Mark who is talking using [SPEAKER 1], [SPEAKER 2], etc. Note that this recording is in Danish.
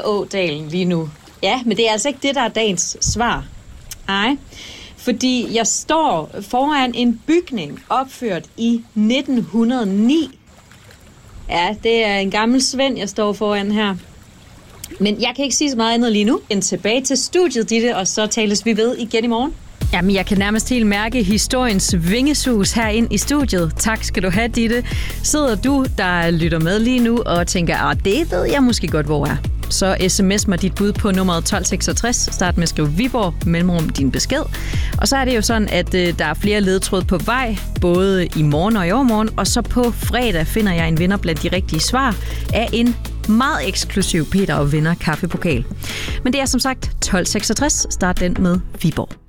[SPEAKER 1] Ådalen lige nu. Ja, men det er altså ikke det, der er dagens svar. Nej, fordi jeg står foran en bygning opført i 1909. Ja, det er en gammel Svend, jeg står foran her. Men jeg kan ikke sige så meget andet lige nu end tilbage til studiet, Ditte, og så tales vi ved igen i morgen.
[SPEAKER 2] Jamen, jeg kan nærmest helt mærke historiens vingesus herinde i studiet. Tak skal du have, Ditte. Sidder du, der lytter med lige nu, og tænker, det ved jeg måske godt, hvor er. Så sms mig dit bud på nummeret 1266. Start med at skrive Viborg, mellemrum din besked. Og så er det jo sådan, at der er flere ledetråd på vej, både i morgen og i overmorgen. Og så på fredag finder jeg en vinder blandt de rigtige svar af en meget eksklusiv Peter og Venner kaffepokal. Men det er som sagt 1266. Start den med Viborg.